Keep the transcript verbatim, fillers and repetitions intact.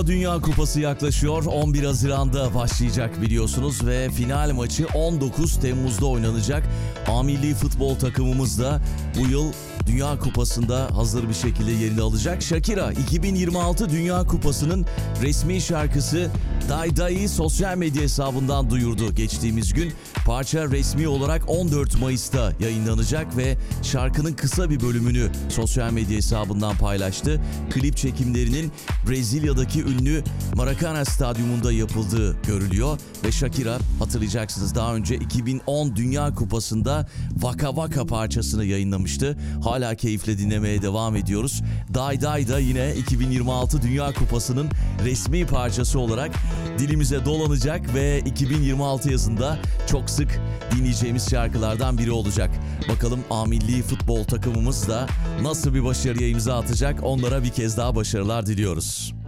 Dünya Kupası yaklaşıyor. on bir Haziran'da başlayacak biliyorsunuz ve final maçı on dokuz Temmuz'da oynanacak. A milli futbol takımımız da bu yıl Dünya Kupası'nda hazır bir şekilde yerini alacak. Shakira iki bin yirmi altı Dünya Kupası'nın resmi şarkısı Day Day'i sosyal medya hesabından duyurdu geçtiğimiz gün. Parça resmi olarak on dört Mayıs'ta yayınlanacak ve şarkının kısa bir bölümünü sosyal medya hesabından paylaştı. Klip çekimlerinin Brezilya'daki ünlü Maracanã Stadyumunda yapıldığı görülüyor ve Shakira, hatırlayacaksınız, daha önce iki bin on Dünya Kupası'nda Waka Waka parçasını yayınlamıştı. Hala keyifle dinlemeye devam ediyoruz. Day Day da yine iki bin yirmi altı Dünya Kupası'nın resmi parçası olarak dilimize dolanacak ve iki bin yirmi altı yazında çok sık dinleyeceğimiz şarkılardan biri olacak. Bakalım A milli futbol takımımız da nasıl bir başarıya imza atacak, onlara bir kez daha başarılar diliyoruz.